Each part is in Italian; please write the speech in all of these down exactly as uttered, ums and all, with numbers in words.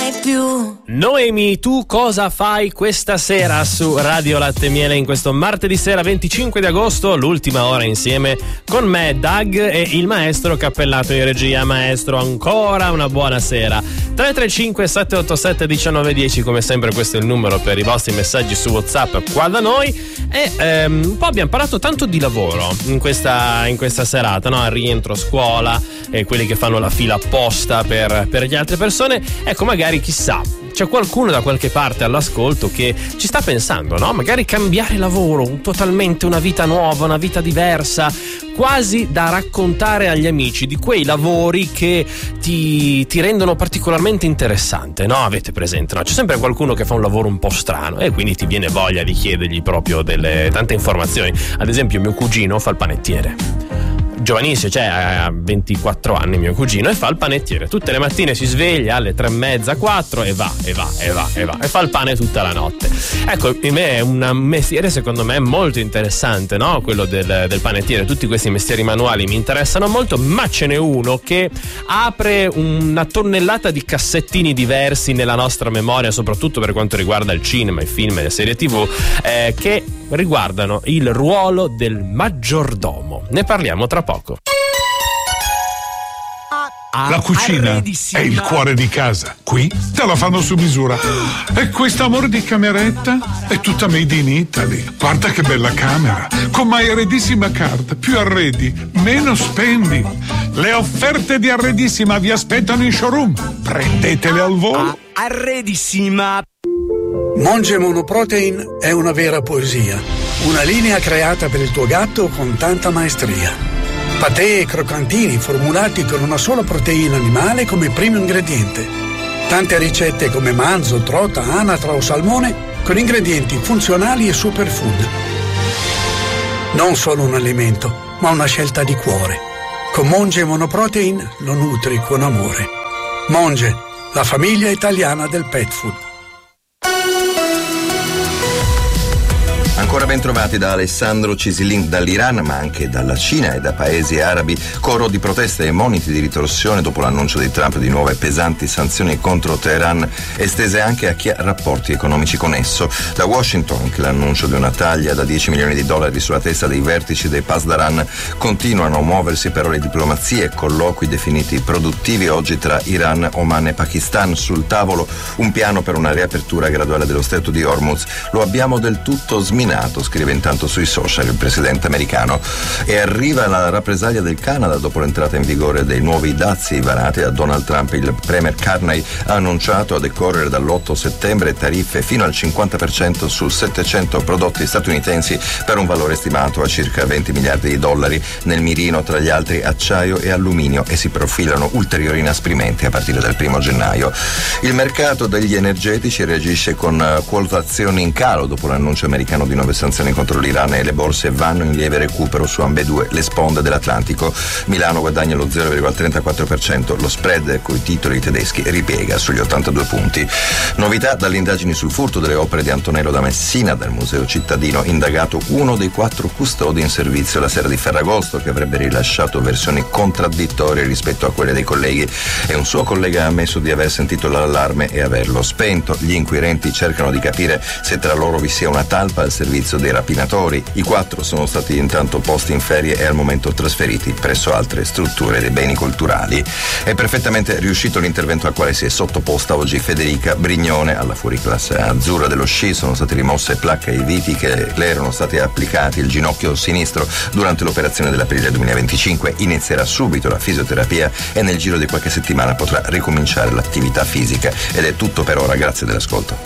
mai più. Noemi, tu cosa fai questa sera su Radio Latte e Miele in questo martedì sera venticinque di agosto, l'ultima ora insieme con me, Doug, e il maestro cappellato in regia. Maestro, ancora una buona sera. tre tre cinque sette otto sette uno nove uno zero, come sempre questo è il numero per i vostri messaggi su WhatsApp qua da noi. E ehm, un po' abbiamo parlato tanto di lavoro in questa, in questa serata, no? Al rientro a scuola, e quelli che fanno la fila apposta per, per le altre persone. Ecco, magari chissà, c'è qualcuno da qualche parte all'ascolto che ci sta pensando, no? Magari cambiare lavoro, totalmente una vita nuova, una vita diversa, quasi da raccontare agli amici, di quei lavori che ti, ti rendono particolarmente interessante, no? Avete presente, no? C'è sempre qualcuno che fa un lavoro un po' strano e quindi ti viene voglia di chiedergli proprio delle tante informazioni. Ad esempio mio cugino fa il panettiere. Giovanissimo, cioè ha ventiquattro anni mio cugino, e fa il panettiere. Tutte le mattine si sveglia alle tre e mezza, quattro e va, e va, e va, e va, e fa il pane tutta la notte. Ecco, per me è un mestiere secondo me molto interessante, no? Quello del, del panettiere. Tutti questi mestieri manuali mi interessano molto, ma ce n'è uno che apre una tonnellata di cassettini diversi nella nostra memoria, soprattutto per quanto riguarda il cinema, i film e le serie tv, eh, che riguardano il ruolo del maggiordomo. Ne parliamo tra poco. La cucina è il cuore di casa. Qui te la fanno su misura. E questo amore di cameretta è tutta made in Italy. Guarda che bella camera. Con My Arredissima Card. Più arredi, meno spendi. Le offerte di Arredissima vi aspettano in showroom. Prendetele al volo. Arredissima. Monge Monoprotein è una vera poesia. Una linea creata per il tuo gatto con tanta maestria. Patè e croccantini formulati con una sola proteina animale come primo ingrediente. Tante ricette come manzo, trota, anatra o salmone con ingredienti funzionali e superfood. Non solo un alimento, ma una scelta di cuore. Con Monge Monoprotein lo nutri con amore. Monge, la famiglia italiana del pet food. Ancora ben trovati da Alessandro Cisilin dall'Iran, ma anche dalla Cina e da paesi arabi. Coro di proteste e moniti di ritorsione dopo l'annuncio di Trump di nuove pesanti sanzioni contro Teheran, estese anche a chi ha rapporti economici con esso. Da Washington, anche l'annuncio di una taglia da dieci milioni di dollari sulla testa dei vertici dei Pasdaran. Continuano a muoversi però le diplomazie e colloqui definiti produttivi oggi tra Iran, Oman e Pakistan. Sul tavolo un piano per una riapertura graduale dello stretto di Hormuz. Lo abbiamo del tutto sminato, scrive intanto sui social il presidente americano. E arriva la rappresaglia del Canada dopo l'entrata in vigore dei nuovi dazi varati da Donald Trump. Il premier Carney ha annunciato a decorrere dall'otto settembre tariffe fino al cinquanta per cento su settecento prodotti statunitensi per un valore stimato a circa venti miliardi di dollari. Nel mirino tra gli altri acciaio e alluminio, e si profilano ulteriori inasprimenti a partire dal primo gennaio. Il mercato degli energetici reagisce con quotazioni in calo dopo l'annuncio americano di nuove sanzioni contro l'Iran, e le borse vanno in lieve recupero su ambedue le sponde dell'Atlantico. Milano guadagna lo zero virgola trentaquattro per cento, lo spread coi titoli tedeschi ripiega sugli ottantadue punti. Novità dalle indagini sul furto delle opere di Antonello da Messina dal Museo Cittadino, indagato uno dei quattro custodi in servizio la sera di Ferragosto, che avrebbe rilasciato versioni contraddittorie rispetto a quelle dei colleghi, e un suo collega ha ammesso di aver sentito l'allarme e averlo spento. Gli inquirenti cercano di capire se tra loro vi sia una talpa al servizio dei rapinatori. I quattro sono stati intanto posti in ferie e al momento trasferiti presso altre strutture dei beni culturali. È perfettamente riuscito l'intervento al quale si è sottoposta oggi Federica Brignone. Alla fuoriclasse azzurra dello sci sono state rimosse placche e viti che le erano state applicati al ginocchio sinistro durante l'operazione dell'aprile duemilaventicinque. Inizierà subito la fisioterapia e nel giro di qualche settimana potrà ricominciare l'attività fisica. Ed è tutto per ora, grazie dell'ascolto.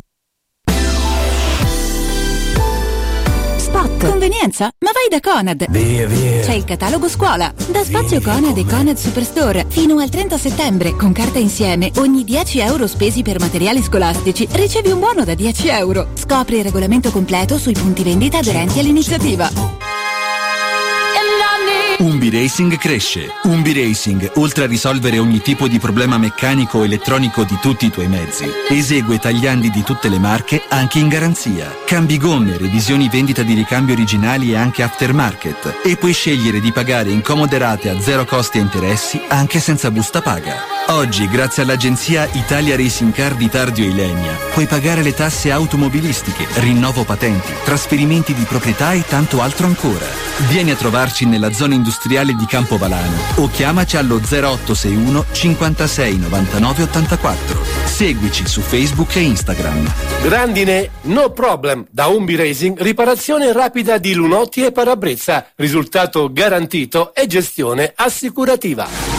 Convenienza? Ma vai da Conad! Via, via! C'è il catalogo scuola! Da Spazio Vieni Conad e Conad Superstore fino al trenta settembre, con carta insieme, ogni dieci euro spesi per materiali scolastici ricevi un buono da dieci euro. Scopri il regolamento completo sui punti vendita aderenti all'iniziativa. Umbi Racing cresce. Umbi Racing, oltre a risolvere ogni tipo di problema meccanico o elettronico di tutti i tuoi mezzi, esegue tagliandi di tutte le marche anche in garanzia. Cambi gomme, revisioni, vendita di ricambi originali e anche aftermarket. E puoi scegliere di pagare in comode rate a zero costi e interessi anche senza busta paga. Oggi, grazie all'agenzia Italia Racing Car di Tardio Ilenia, puoi pagare le tasse automobilistiche, rinnovo patenti, trasferimenti di proprietà e tanto altro ancora. Vieni a trovarci nella zona industriale di Campovalano o chiamaci allo zero otto sei uno cinquantasei novantanove ottantaquattro. Seguici su Facebook e Instagram. Grandine, no problem. Da Umbi Racing, riparazione rapida di lunotti e parabrezza, risultato garantito e gestione assicurativa.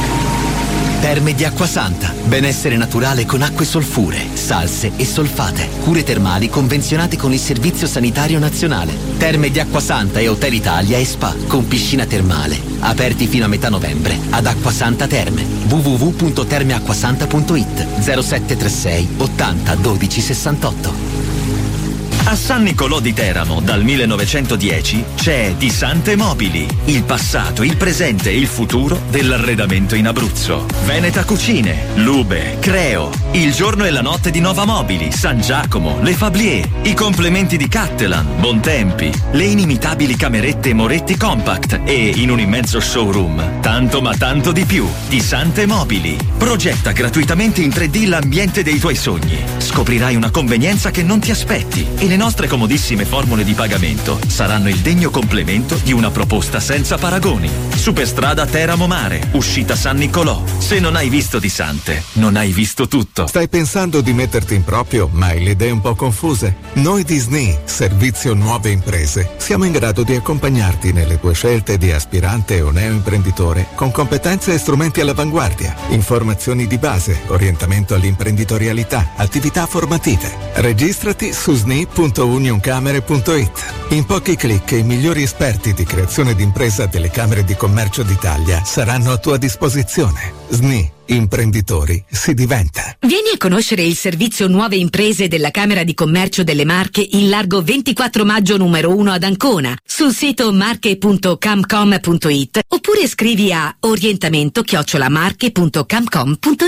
Terme di Acquasanta. Benessere naturale con acque solfure, salse e solfate. Cure termali convenzionate con il Servizio Sanitario Nazionale. Terme di Acquasanta e Hotel Italia e Spa con piscina termale. Aperti fino a metà novembre ad Acquasanta Terme. w w w punto termeacquasanta punto i t zero sette tre sei ottanta dodici sessantotto. A San Nicolò di Teramo dal millenovecentodieci c'è Di Sante Mobili, il passato, il presente e il futuro dell'arredamento in Abruzzo. Veneta Cucine, Lube, Creo, il giorno e la notte di Nova Mobili, San Giacomo, Le Fablier, i complementi di Cattelan, Bontempi, le inimitabili camerette Moretti Compact e in un immenso showroom, tanto ma tanto di più. Di Sante Mobili. Progetta gratuitamente in tre D l'ambiente dei tuoi sogni. Scoprirai una convenienza che non ti aspetti e le nostre comodissime formule di pagamento saranno il degno complemento di una proposta senza paragoni. Superstrada Teramo Mare, uscita San Nicolò. Se non hai visto Di Sante, non hai visto tutto. Stai pensando di metterti in proprio, ma hai le idee un po' confuse? Noi di S N I, Servizio Nuove Imprese, siamo in grado di accompagnarti nelle tue scelte di aspirante o neoimprenditore con competenze e strumenti all'avanguardia, informazioni di base, orientamento all'imprenditorialità, attività formative. Registrati su S N I punto unioncamere punto i t. In pochi clic i migliori esperti di creazione d'impresa delle Camere di Commercio d'Italia saranno a tua disposizione. S N I, imprenditori, si diventa. Vieni a conoscere il servizio Nuove Imprese della Camera di Commercio delle Marche in largo ventiquattro maggio numero uno ad Ancona, sul sito marche punto camcom punto i t oppure scrivi a orientamento chiocciola marche punto camcom punto i t.